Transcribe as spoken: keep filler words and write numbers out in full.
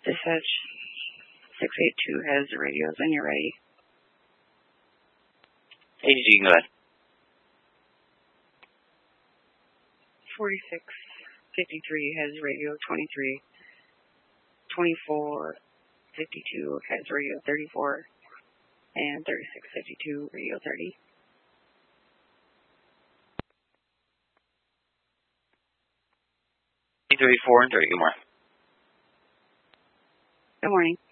Dispatch six eight two has the radios when you're ready. A G, you can go ahead. forty-six fifty-three has radio twenty-three. twenty-four fifty-two has radio thirty-four. And thirty-six fifty-two, radio thirty. thirty-four and thirty, good morning. Good morning.